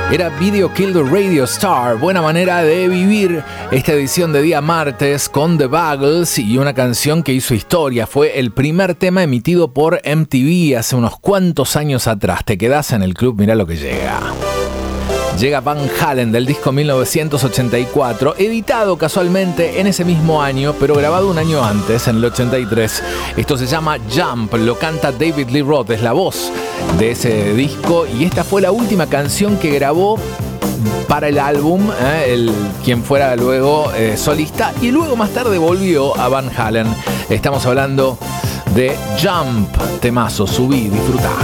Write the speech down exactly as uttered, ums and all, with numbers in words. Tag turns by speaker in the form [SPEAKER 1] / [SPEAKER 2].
[SPEAKER 1] Era Video Killed the Radio Star, buena manera de vivir esta edición de día martes con The Buggles y una canción que hizo historia. Fue el primer tema emitido por M T V hace unos cuantos años atrás. Te quedás en el club, mirá lo que llega. Llega Van Halen del disco mil novecientos ochenta y cuatro, editado casualmente en ese mismo año, pero grabado un año antes, en el ochenta y tres. Esto se llama Jump, lo canta David Lee Roth, es la voz de ese disco y esta fue la última canción que grabó para el álbum, eh, el, quien fuera luego eh, solista, y luego más tarde volvió a Van Halen. Estamos hablando de Jump, temazo, subí, disfrutá.